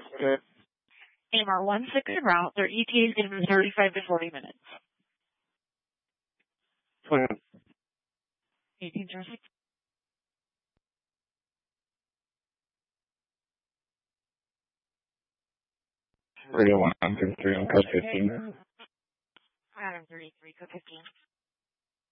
Good. AMR 16 en route. Their ETA is going to be 35 to 40 minutes. 1806. Radio 133 on code 15. Adam 33, code 15.